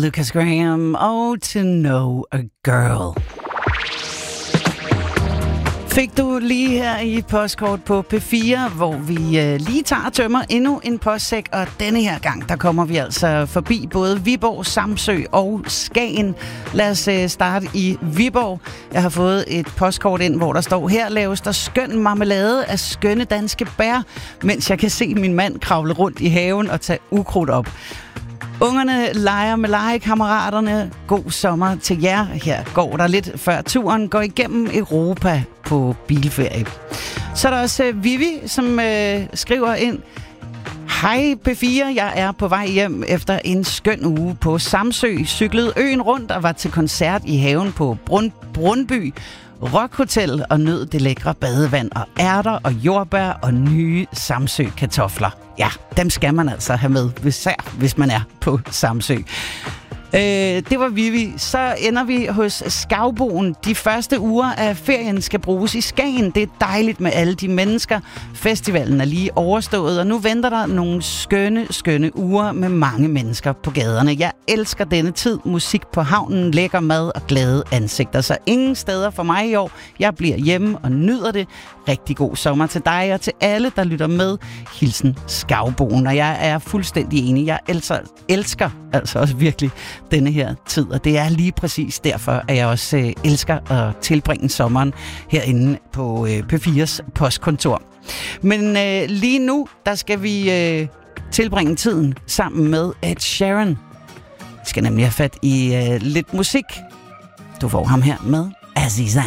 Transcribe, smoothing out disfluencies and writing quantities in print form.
Lucas Graham, Oh, to Know a Girl. Fik du lige her i postkort på P4, hvor vi lige tager og tømmer endnu en postsæk, og denne her gang, der kommer vi altså forbi både Viborg, Samsø og Skagen. Lad os starte i Viborg. Jeg har fået et postkort ind, hvor der står, her laves der skøn marmelade af skønne danske bær, mens jeg kan se min mand kravle rundt i haven og tage ukrudt op. Ungerne leger med legekammeraterne. God sommer til jer. Her går der lidt før turen går igennem Europa på bilferie. Så er der også Vivi, som skriver ind. Hej P4, jeg er på vej hjem efter en skøn uge på Samsø. Cyklede øen rundt og var til koncert i haven på Brundby Rock Hotel og nød det lækre badevand og ærter og jordbær og nye Samsø kartofler. Ja, dem skal man altså have med, især hvis man er på Samsø. Det var Vivi. Så ender vi hos Skavboen. De første uger af ferien skal bruges i Skagen. Det er dejligt med alle de mennesker. Festivalen er lige overstået, og nu venter der nogle skønne uger med mange mennesker på gaderne. Jeg elsker denne tid. Musik på havnen, lækker mad og glade ansigter. Så ingen steder for mig i år. Jeg bliver hjemme og nyder det. Rigtig god sommer til dig og til alle, der lytter med. Hilsen Skavboen. Og jeg er fuldstændig enig. Jeg elsker altså også virkelig denne her tid, og det er lige præcis derfor, at jeg også elsker at tilbringe sommeren herinde på P4's postkontor. Men lige nu, der skal vi tilbringe tiden sammen med Ed Sheeran. Vi skal nemlig have fat i lidt musik. Du får ham her med Aziza.